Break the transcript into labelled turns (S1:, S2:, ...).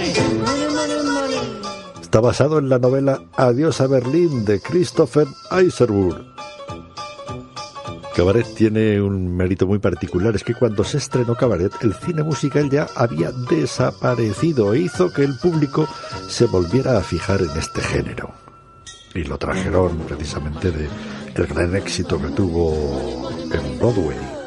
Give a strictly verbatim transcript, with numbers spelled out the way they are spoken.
S1: Está basado en la novela Adiós a Berlín de Christopher Isherwood. Cabaret tiene un mérito muy particular, es que cuando se estrenó Cabaret, el cine musical ya había desaparecido e hizo que el público se volviera a fijar en este género. Y lo trajeron precisamente de el gran éxito que tuvo en Broadway.